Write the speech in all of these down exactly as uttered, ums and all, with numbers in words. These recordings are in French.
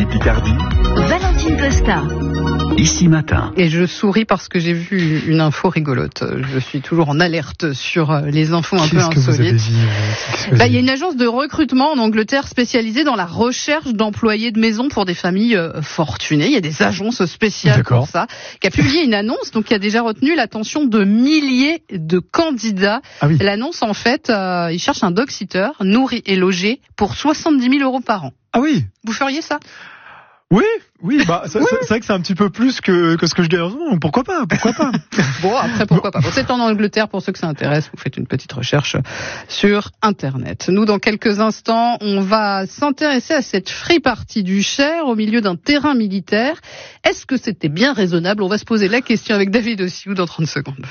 Ici Picardie, Valentine Costa. Ici Matin. Et je souris parce que j'ai vu une info rigolote. Je suis toujours en alerte sur les infos un Qu'est-ce peu que vous avez insolites. dit, Bah, il y a une agence de recrutement en Angleterre spécialisée dans la recherche d'employés de maison pour des familles euh, fortunées. Il y a des agences spéciales D'accord. pour ça, qui a publié une annonce donc qui a déjà retenu l'attention de milliers de candidats. Ah oui. L'annonce, en fait, euh, ils cherchent un dog-sitter nourri et logé pour soixante-dix mille euros par an. Ah oui. Vous feriez ça? Oui, oui, bah c'est, c'est vrai que c'est un petit peu plus que, que ce que je gagne en ce moment. Pourquoi pas, pourquoi pas. Bon, après, pourquoi pas. Bon, c'est en Angleterre, pour ceux que ça intéresse, vous faites une petite recherche sur Internet. Nous, dans quelques instants, on va s'intéresser à cette free party du Cher au milieu d'un terrain militaire. Est-ce que c'était bien raisonnable? On va se poser la question avec David Ossiou dans trente secondes.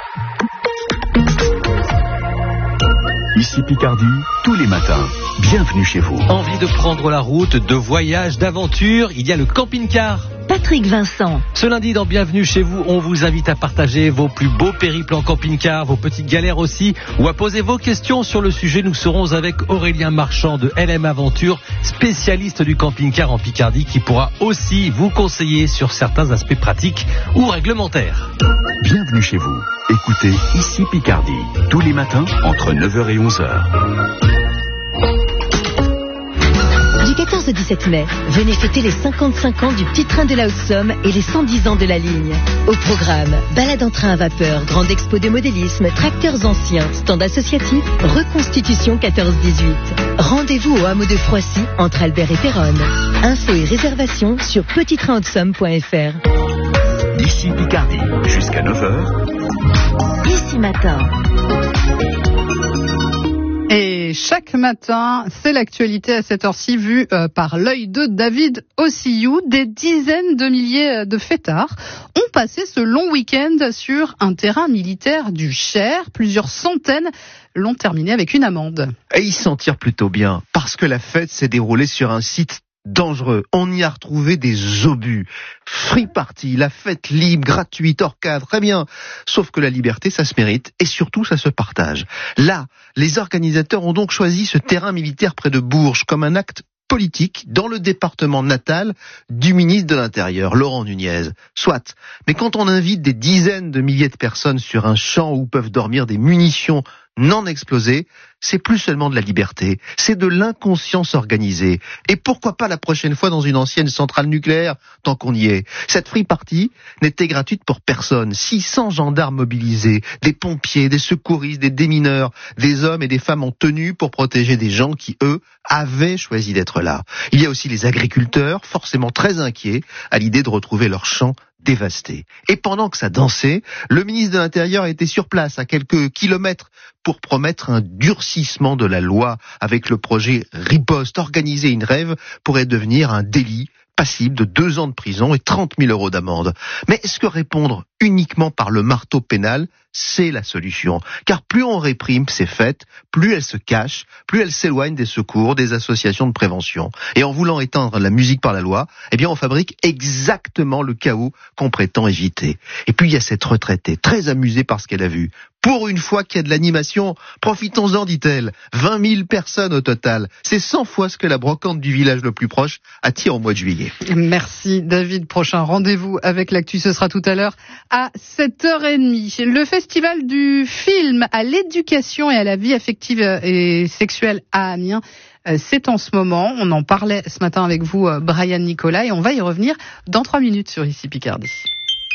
Ici Picardie, tous les matins. Bienvenue chez vous. Envie de prendre la route, de voyage, d'aventure, il y a le camping-car. Patrick Vincent. Ce lundi, dans Bienvenue chez vous, on vous invite à partager vos plus beaux périples en camping-car, vos petites galères aussi, ou à poser vos questions sur le sujet. Nous serons avec Aurélien Marchand de L M Aventure, spécialiste du camping-car en Picardie, qui pourra aussi vous conseiller sur certains aspects pratiques ou réglementaires. Bienvenue chez vous. Écoutez Ici Picardie, tous les matins entre neuf heures et onze heures. Du quatorze au dix-sept mai, venez fêter les cinquante-cinq ans du petit train de la Haute-Somme et les cent dix ans de la ligne. Au programme, balade en train à vapeur, grande expo de modélisme, tracteurs anciens, stand associatif, reconstitution quatorze dix-huit. Rendez-vous au hameau de Froissy, entre Albert et Péronne. Infos et réservations sur petit train haute somme point f r. Ici Picardie, jusqu'à neuf heures. Ici Matin. Et chaque matin, c'est l'actualité à cette heure-ci vue euh, par l'œil de David Ossiou. Des dizaines de milliers de fêtards ont passé ce long week-end sur un terrain militaire du Cher. Plusieurs centaines l'ont terminé avec une amende. Et ils s'en tirent plutôt bien, parce que la fête s'est déroulée sur un site dangereux. On y a retrouvé des obus. Free party, la fête libre, gratuite, hors cadre, très bien. Sauf que la liberté, ça se mérite et surtout, ça se partage. Là, les organisateurs ont donc choisi ce terrain militaire près de Bourges comme un acte politique dans le département natal du ministre de l'Intérieur, Laurent Nunez. Soit. Mais quand on invite des dizaines de milliers de personnes sur un champ où peuvent dormir des munitions non explosées, c'est plus seulement de la liberté, c'est de l'inconscience organisée. Et pourquoi pas la prochaine fois dans une ancienne centrale nucléaire, tant qu'on y est. Cette free party n'était gratuite pour personne. six cents gendarmes mobilisés, des pompiers, des secouristes, des démineurs, des hommes et des femmes en tenue pour protéger des gens qui, eux, avaient choisi d'être là. Il y a aussi les agriculteurs, forcément très inquiets à l'idée de retrouver leurs champs dévastés. Et pendant que ça dansait, le ministre de l'Intérieur était sur place à quelques kilomètres pour promettre un durcissement de la loi avec le projet Riposte. Organiser une rêve pourrait devenir un délit passible de deux ans de prison et trente mille euros d'amende. Mais est-ce que répondre uniquement par le marteau pénal, c'est la solution? Car plus on réprime ces fêtes, plus elles se cachent, plus elles s'éloignent des secours, des associations de prévention. Et en voulant éteindre la musique par la loi, eh bien on fabrique exactement le chaos qu'on prétend éviter. Et puis il y a cette retraitée, très amusée par ce qu'elle a vu. Pour une fois qu'il y a de l'animation, profitons-en, dit-elle. vingt mille personnes au total. C'est cent fois ce que la brocante du village le plus proche attire au mois de juillet. Merci David. Prochain rendez-vous avec l'actu, ce sera tout à l'heure à sept heures trente. Le festival du film à l'éducation et à la vie affective et sexuelle à Amiens, c'est en ce moment. On en parlait ce matin avec vous, Brian Nicolas, et on va y revenir dans trois minutes sur Ici Picardie.